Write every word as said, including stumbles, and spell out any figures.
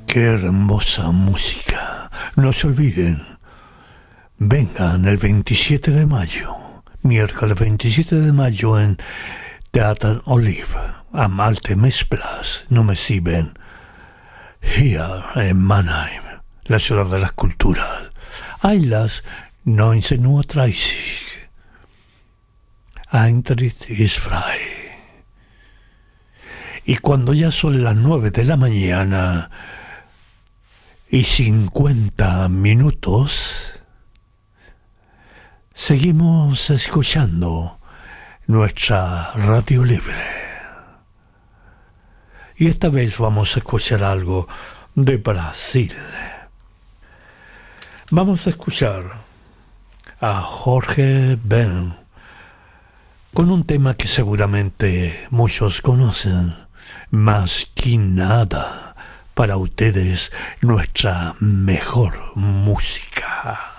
Qué hermosa música. No se olviden. Vengan el veintisiete de mayo, miércoles veintisiete de mayo en Teatro Olive, am Alte Mesplatz, Nummer sieben, hier en Mannheim, la ciudad de las culturas. Einlass neunzehn Uhr dreißig. Eintritt ist frei. Y cuando ya son las nueve de la mañana y cincuenta minutos, seguimos escuchando nuestra radio libre. Y esta vez vamos a escuchar algo de Brasil. Vamos a escuchar a Jorge Ben con un tema que seguramente muchos conocen, Más que nada, para ustedes nuestra mejor música.